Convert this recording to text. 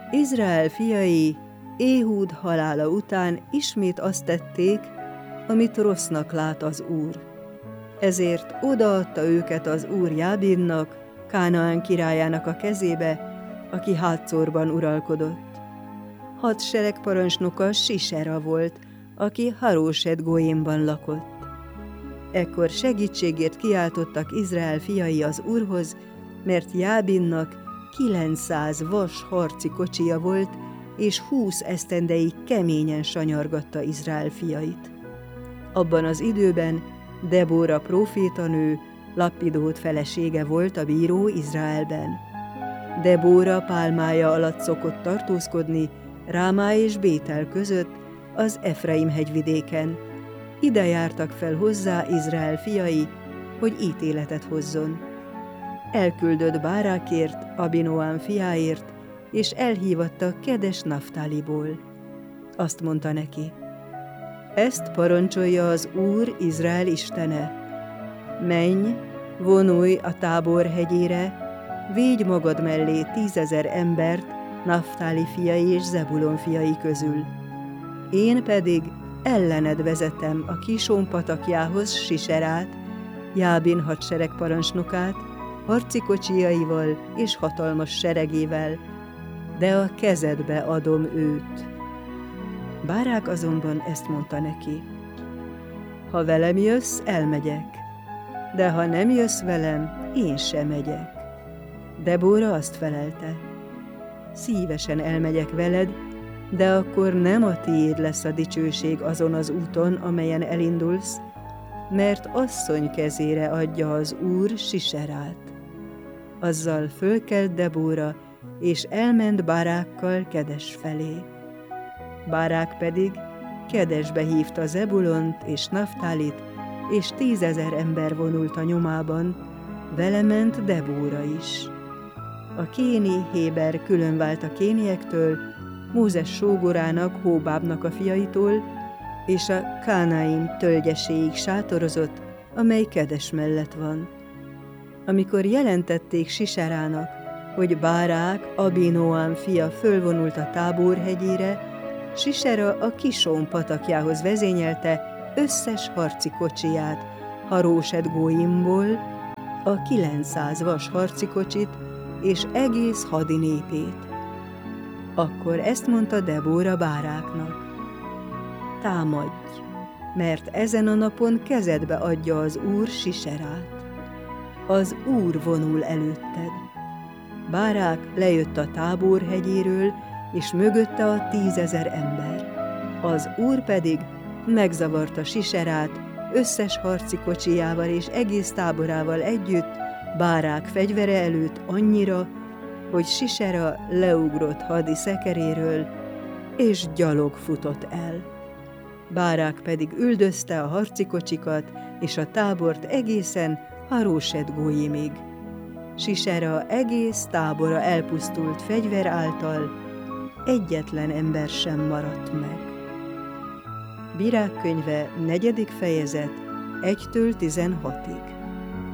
Izrael fiai Éhúd halála után ismét azt tették, amit rossznak lát az Úr. Ezért odaadta őket az Úr Jábinnak, Kánaán királyának a kezébe, aki Hátszorban uralkodott. Hadsereg parancsnoka Sisera volt, aki Haróset-Goyimban lakott. Ekkor segítségért kiáltottak Izrael fiai az Úrhoz, mert Jábinnak 900 vas harci kocsija volt, és 20 esztendeig keményen sanyargatta Izrael fiait. Abban az időben Debóra prófétanő, Lappidót felesége volt a bíró Izraelben. Debóra pálmája alatt szokott tartózkodni, Rámá és Bétel között, az Efraim hegyvidéken. Ide jártak fel hozzá Izrael fiai, hogy ítéletet hozzon. Elküldött Bárákért, Abinoám fiáért, és elhívatta Kedes Naptáliból. Azt mondta neki: ezt parancsolja az Úr Izrael istene. Menj, vonulj a Tábor hegyére, védj magad mellé 10 000 embert Naptáli fiai és Zebulon fiai közül. Én pedig ellened vezetem a Kisón patakjához Siserát, Jábin hadseregparancsnokát, harci kocsijaival és hatalmas seregével, de a kezedbe adom őt. Bárák azonban ezt mondta neki: ha velem jössz, elmegyek, de ha nem jössz velem, én sem megyek. Debóra azt felelte: szívesen elmegyek veled, de akkor nem a tiéd lesz a dicsőség azon az úton, amelyen elindulsz, mert asszony kezére adja az Úr Siserát. Azzal fölkelt Debóra, és elment Bárákkal Kedes felé. Bárák pedig Kedesbe hívta Zebulont és Naptálit, és 10 000 ember vonult a nyomában, vele ment Debóra is. A kéni Héber különvált a kéniektől, Mózes sógorának, Hóbábnak a fiaitól, és a Kánaim tölgyeséig sátorozott, amely Kedes mellett van. Amikor jelentették Siserának, hogy Bárák, Abinoám fia fölvonult a Tábor hegyére, Sisera a Kisón patakjához vezényelte összes harci kocsiját, Haróset-Goyimból, a 900 vas harci kocsit és egész hadi népét. Akkor ezt mondta Debóra Báráknak: támadj, mert ezen a napon kezedbe adja az Úr Siserát. Az Úr vonul előtted. Bárák lejött a Tábor hegyéről, és mögötte a 10 000 ember. Az Úr pedig megzavarta Siserát összes harci kocsijával és egész táborával együtt Bárák fegyvere előtt annyira, hogy Sisera leugrott hadi szekeréről, és gyalog futott el. Bárák pedig üldözte a harci kocsikat és a tábort egészen Haróset-Goyimig. Sisera egész tábora elpusztult fegyver által, egyetlen ember sem maradt meg. Bírák könyve 4. fejezet 1-től 16-ig.